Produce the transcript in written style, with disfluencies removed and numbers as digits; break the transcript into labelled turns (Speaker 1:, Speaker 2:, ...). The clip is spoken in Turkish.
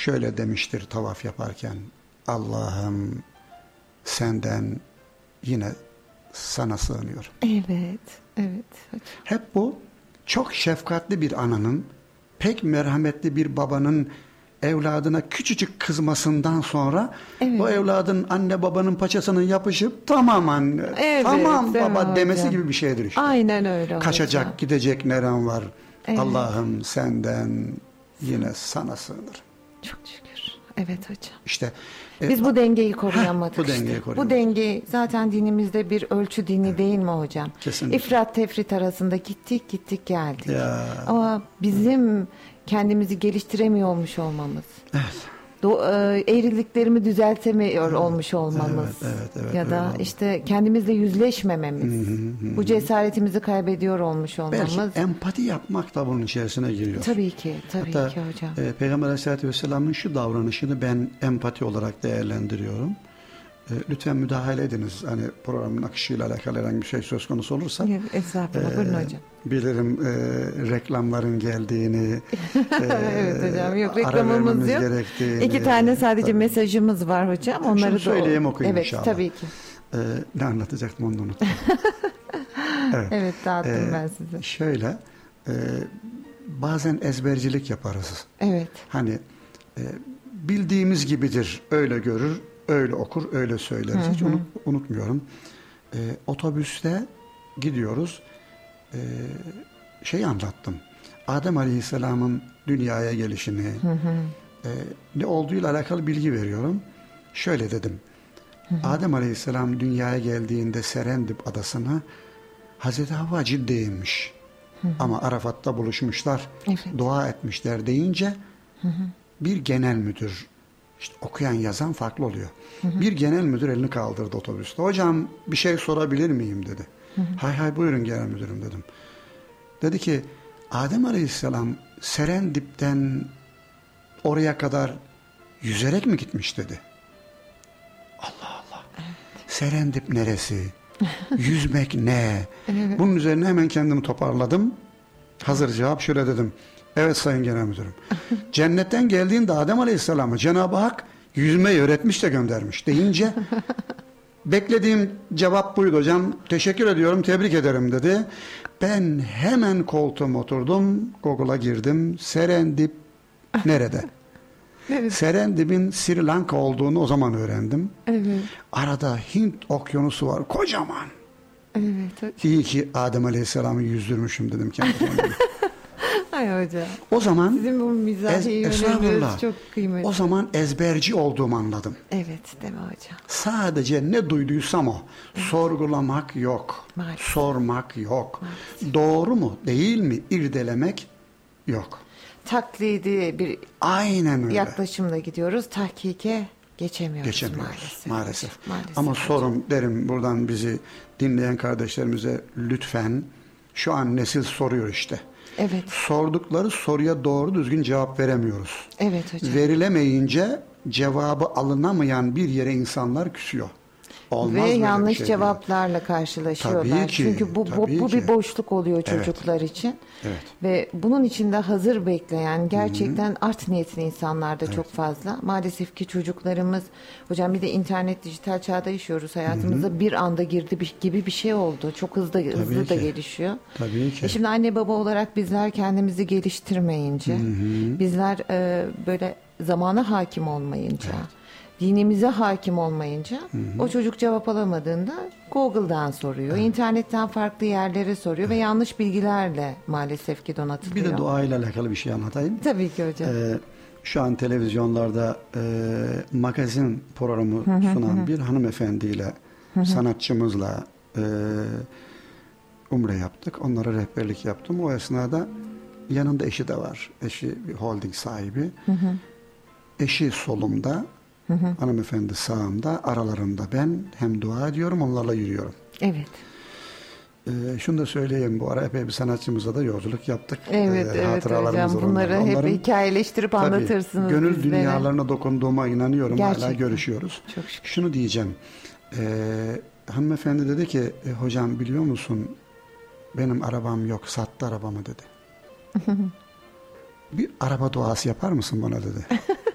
Speaker 1: şöyle demiştir tavaf yaparken: Allah'ım senden yine sana sığınıyorum.
Speaker 2: Evet, evet hocam.
Speaker 1: Hep bu çok şefkatli bir ananın, pek merhametli bir babanın evladına küçücük kızmasından sonra o evladın anne babanın paçasına yapışıp tamam anne, tamam baba demesi gibi bir şeydir işte.
Speaker 2: Aynen öyle.
Speaker 1: Kaçacak,
Speaker 2: hocam.
Speaker 1: gidecek nerem var. Allah'ım senden yine sana sığınırım.
Speaker 2: Çok şükür. Evet hocam.
Speaker 1: İşte
Speaker 2: biz bu dengeyi koruyamadık.
Speaker 1: Bu dengeyi koruyamadık.
Speaker 2: Bu denge zaten dinimizde bir ölçü dini değil mi hocam?
Speaker 1: Kesinlikle.
Speaker 2: İfrat tefrit arasında gittik geldik.
Speaker 1: Ya.
Speaker 2: Ama bizim kendimizi geliştiremiyormuş olmamız.
Speaker 1: Evet.
Speaker 2: Eğriliklerimi düzeltemiyor olmuş olmamız.
Speaker 1: Evet,
Speaker 2: ya da işte kendimizle yüzleşmememiz. Bu cesaretimizi kaybediyor olmuş olmamız.
Speaker 1: Belki empati yapmak da bunun içerisine giriyor.
Speaker 2: Tabii ki
Speaker 1: Hatta,
Speaker 2: hocam.
Speaker 1: Peygamber Aleyhisselatü Vesselam'ın şu davranışını ben empati olarak değerlendiriyorum. Lütfen müdahale ediniz. Hani programın akışıyla alakalı herhangi bir şey söz konusu olursa.
Speaker 2: Estağfurullah. Buyurun hocam.
Speaker 1: Bilirim reklamların geldiğini.
Speaker 2: Evet hocam. Yok reklamımız yok. İki tane sadece mesajımız var hocam. Onları
Speaker 1: şunu söyleyeyim, okuyayım
Speaker 2: evet,
Speaker 1: inşallah.
Speaker 2: Tabii ki.
Speaker 1: Ne anlatacaktım onu unuttum.
Speaker 2: Evet dağıttım ben size.
Speaker 1: Şöyle bazen ezbercilik yaparız.
Speaker 2: Evet.
Speaker 1: Hani bildiğimiz gibidir. Öyle görür, öyle okur, öyle söyleriz. Hiç unutmuyorum. Otobüste gidiyoruz. Şeyi anlattım. Adem Aleyhisselam'ın dünyaya gelişini, ne olduğuyla alakalı bilgi veriyorum. Şöyle dedim. Adem Aleyhisselam dünyaya geldiğinde Serendip adasına Hazreti Havva ciddiymiş. Ama Arafat'ta buluşmuşlar.
Speaker 2: Evet.
Speaker 1: Dua etmişler deyince bir genel müdür, işte okuyan yazan farklı oluyor. Bir genel müdür elini kaldırdı otobüste. Hocam bir şey sorabilir miyim dedi. Hay buyurun genel müdürüm dedim. Dedi ki Adem Aleyhisselam Serendip'ten oraya kadar yüzerek mi gitmiş dedi. Allah Allah. Evet. Serendip neresi? Yüzmek ne? Evet. Bunun üzerine hemen kendimi toparladım. Hazır cevap şöyle dedim. Evet sayın genel müdürüm. Cennetten geldiğinde Adem Aleyhisselam'ı Cenab-ı Hak yüzmeyi öğretmiş de göndermiş deyince beklediğim cevap buydu hocam. Teşekkür ediyorum, tebrik ederim dedi. Ben hemen koltuğuma oturdum. Google'a girdim. Serendip nerede?
Speaker 2: Evet.
Speaker 1: Serendip'in Sri Lanka olduğunu o zaman öğrendim.
Speaker 2: Evet.
Speaker 1: Arada Hint okyanusu var. Kocaman.
Speaker 2: Evet.
Speaker 1: İyi ki Adem Aleyhisselam'ı yüzdürmüşüm dedim kendi kendime.
Speaker 2: Ay hocam.
Speaker 1: O zaman
Speaker 2: sizin bu mizahi yönleriniz çok kıymetli.
Speaker 1: O zaman ezberci olduğumu anladım.
Speaker 2: Evet, değil mi hocam?
Speaker 1: Sadece ne duyduysam o. Sorgulamak yok.
Speaker 2: Maalesef.
Speaker 1: Sormak yok.
Speaker 2: Maalesef.
Speaker 1: Doğru mu, değil mi irdelemek yok.
Speaker 2: Taklidi bir
Speaker 1: aynen öyle.
Speaker 2: yaklaşımla gidiyoruz. Tahkike geçemiyoruz maalesef.
Speaker 1: Ama sorun derim buradan bizi dinleyen kardeşlerimize lütfen, şu an nesil soruyor işte.
Speaker 2: Evet.
Speaker 1: Sordukları soruya doğru düzgün cevap veremiyoruz.
Speaker 2: Evet hocam.
Speaker 1: Verilemeyince cevabı alınamayan bir yere insanlar küsüyor. Olmaz
Speaker 2: ve yanlış
Speaker 1: şey
Speaker 2: cevaplarla değil. Karşılaşıyorlar.
Speaker 1: Tabii ki,
Speaker 2: çünkü bu bir boşluk oluyor çocuklar için.
Speaker 1: Evet.
Speaker 2: Ve bunun içinde hazır bekleyen gerçekten art niyetli insanlar da çok fazla. Maalesef ki çocuklarımız hocam bir de internet dijital çağda yaşıyoruz. Hayatımıza bir anda girdi gibi bir şey oldu. Çok hızlı da gelişiyor.
Speaker 1: Tabii ki.
Speaker 2: Şimdi anne baba olarak bizler kendimizi geliştirmeyince, bizler böyle zamana hakim olmayınca, dinimize hakim olmayınca o çocuk cevap alamadığında Google'dan soruyor, internetten farklı yerlere soruyor ve yanlış bilgilerle maalesef ki donatılıyor.
Speaker 1: Bir de doğayla alakalı bir şey anlatayım.
Speaker 2: Tabii ki hocam.
Speaker 1: Şu an televizyonlarda magazin programı sunan bir hanımefendiyle, sanatçımızla umre yaptık. Onlara rehberlik yaptım. O esnada yanında eşi de var. Eşi bir holding sahibi. Eşi solumda, hanımefendi sağımda, aralarında ben hem dua ediyorum, onlarla yürüyorum.
Speaker 2: Evet.
Speaker 1: Şunu da söyleyeyim, bu ara epey bir sanatçımıza da yolculuk yaptık.
Speaker 2: Evet hocam, bunları hep hikayeleştirip anlatırsınız.
Speaker 1: Gönül dünyalarına dokunduğuma inanıyorum. Gerçekten. Hala görüşüyoruz.
Speaker 2: Çok şükür.
Speaker 1: Şunu diyeceğim. Hanımefendi dedi ki, hocam biliyor musun benim arabam yok, sattı arabamı dedi. Bir araba duası yapar mısın bana dedi.